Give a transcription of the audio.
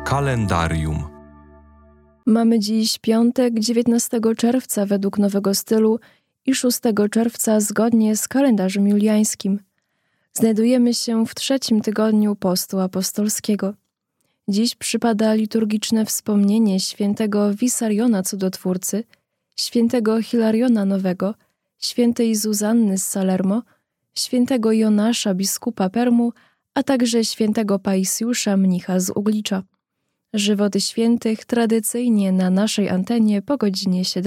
Kalendarium. Mamy dziś piątek, 19 czerwca według nowego stylu i 6 czerwca zgodnie z kalendarzem juliańskim. Znajdujemy się w 3. tygodniu postu apostolskiego. Dziś przypada liturgiczne wspomnienie świętego Wisariona Cudotwórcy, świętego Hilariona Nowego, świętej Zuzanny z Salermo, świętego Jonasza biskupa Permu, a także świętego Paisiusza mnicha z Uglicza. Żywoty świętych tradycyjnie na naszej antenie po godzinie 17.